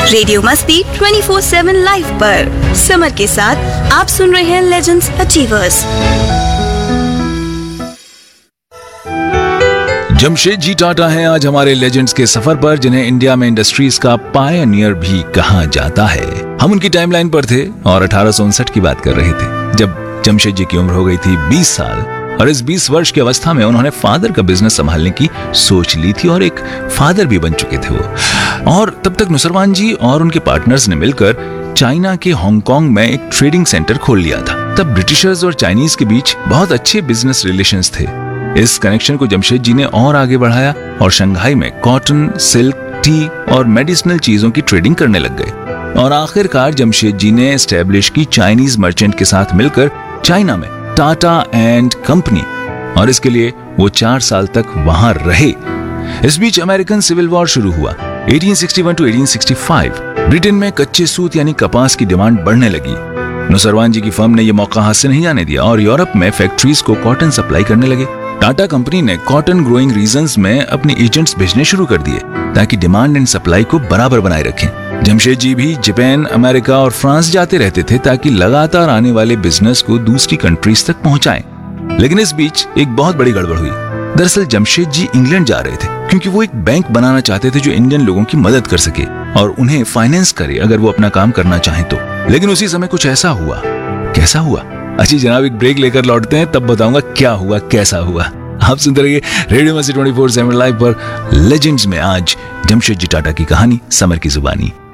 Radio मस्ती 24/7 live पर summer के साथ आप सुन रहे हैं लेजेंड्स अचीवर्स। जमशेद जी टाटा हैं आज हमारे लेजेंड्स के सफर पर, जिन्हें इंडिया में इंडस्ट्रीज का पायनियर भी कहा जाता है। हम उनकी टाइमलाइन पर थे और 1859 की बात कर रहे थे, जब जमशेद जी की उम्र हो गई थी 20 साल। और इस 20 वर्ष की अवस्था में उन्होंने फादर का बिजनेस संभालने की सोच ली थी और एक फादर भी बन चुके थे वो। और तब तक नुसरवान जी और उनके पार्टनर्स ने मिलकर चाइना के हांगकांग में एक ट्रेडिंग सेंटर खोल लिया था। तब ब्रिटिशर्स और चाइनीज के बीच बहुत अच्छे बिजनेस रिलेशंस थे। इस कनेक्शन को जमशेद जी ने और आगे बढ़ाया और शंघाई में कॉटन, सिल्क, टी और मेडिसिनल चीजों की ट्रेडिंग करने लग गए। और आखिरकार जमशेद जी ने एस्टेब्लिश की चाइनीज मर्चेंट के साथ मिलकर चाइना में टाटा एंड कंपनी, और इसके लिए वो 4 साल तक वहां रहे। इस बीच अमेरिकन सिविल वॉर शुरू हुआ। 1861 to 1865 ब्रिटेन में कच्चे सूत यानी कपास की डिमांड बढ़ने लगी। नुसरवान जी की फर्म ने यह मौका हाथ से नहीं जाने दिया और यूरोप में फैक्ट्रीज को कॉटन सप्लाई करने लगे। टाटा कंपनी ने कॉटन ग्रोइंग रीजन्स में अपने एजेंट्स भेजने शुरू कर दिए ताकि डिमांड एंड सप्लाई को बराबर बनाए रखें। जमशेद जी भी जापान, अमेरिका और फ्रांस जाते रहते थे ताकि लगातार आने वाले बिजनेस को दूसरी कंट्रीज तक पहुंचाएं। लेकिन इस बीच एक बहुत बड़ी गड़बड़ हुई। दरअसल जमशेद जी इंग्लैंड जा रहे थे क्योंकि वो एक बैंक बनाना चाहते थे जो इंडियन लोगों की मदद कर सके और उन्हें फाइनेंस करे अगर वो अपना काम करना चाहें तो। लेकिन उसी समय कुछ ऐसा हुआ। कैसा हुआ? अच्छी जनाब, एक ब्रेक लेकर लौटते हैं, तब बताऊंगा क्या हुआ, कैसा हुआ। आप सुनते रहिए रेडियो मस्ती 24/7 लाइव पर। लेजेंड्स में आज जमशेद जी टाटा की कहानी समर की जुबानी।